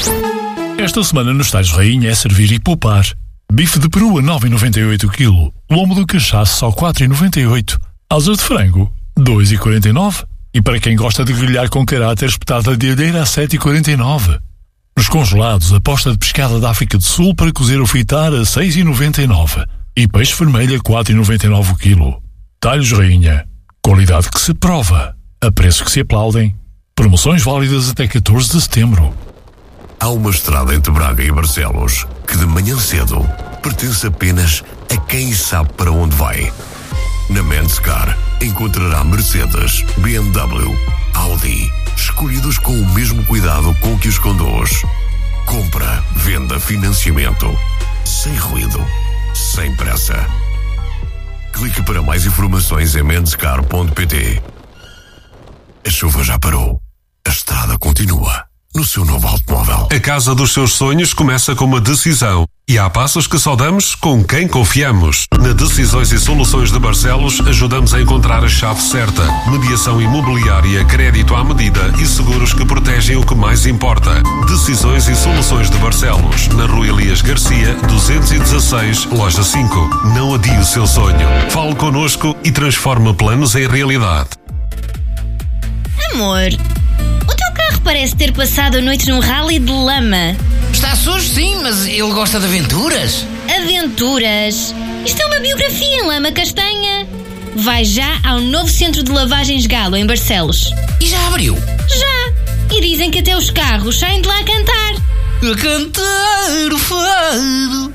Esta semana nos Talhos Rainha é servir e poupar. Bife de peru a 9,98 o quilo. Lombo do cachaço só 4,98. Asas de frango, 2,49. E para quem gosta de grelhar com caráter, espetada de alheira a 7,49. Nos congelados, a posta de pescada da África do Sul para cozer ou fritar a 6,99. E peixe vermelho a 4,99 o quilo. Talhos Rainha. Qualidade que se prova. A preços que se aplaudem. Promoções válidas até 14 de setembro. Há uma estrada entre Braga e Barcelos que de manhã cedo pertence apenas a quem sabe para onde vai. Na Menscar encontrará Mercedes, BMW, Audi, escolhidos com o mesmo cuidado com que os conduz. Compra, venda, financiamento, sem ruído, sem pressa. Clique para mais informações em menscar.pt. A chuva já parou. A estrada continua. No seu novo automóvel. A casa dos seus sonhos começa com uma decisão. E há passos que só damos com quem confiamos. Na Decisões e Soluções de Barcelos ajudamos a encontrar a chave certa. Mediação imobiliária, crédito à medida e seguros que protegem o que mais importa. Decisões e Soluções de Barcelos. Na Rua Elias Garcia, 216, Loja 5. Não adie o seu sonho. Fale connosco e transforme planos em realidade. Amor, o teu carro parece ter passado a noite num rally de lama. Está sujo, sim, mas ele gosta de aventuras. Aventuras? Isto é uma biografia em lama castanha. Vai já ao novo centro de lavagens Galo, em Barcelos. E já abriu? Já. E dizem que até os carros saem de lá a cantar. A cantar o fado.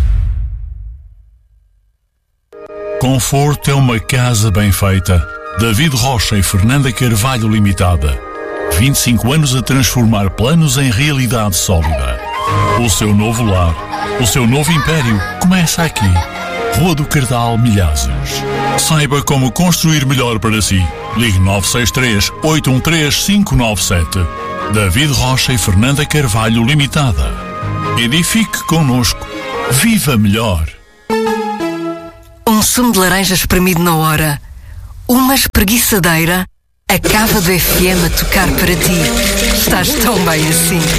Conforto é uma casa bem feita. David Rocha e Fernanda Carvalho Limitada. 25 anos a transformar planos em realidade sólida. O seu novo lar, o seu novo império começa aqui. Rua do Cardal, Milhazes. Saiba como construir melhor para si. Ligue 963-813-597. David Rocha e Fernanda Carvalho Limitada. Edifique connosco. Viva melhor. Um sumo de laranja espremido na hora. Uma espreguiçadeira. A cava do FM a tocar para ti. Estás tão bem assim.